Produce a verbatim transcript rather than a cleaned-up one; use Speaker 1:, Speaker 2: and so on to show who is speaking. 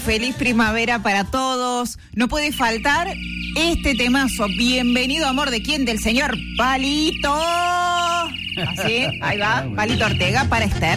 Speaker 1: feliz primavera para todos. No puede faltar este temazo. Bienvenido, amor, ¿de quién? Del señor Palito. Así, ahí va, Palito Ortega para Esther.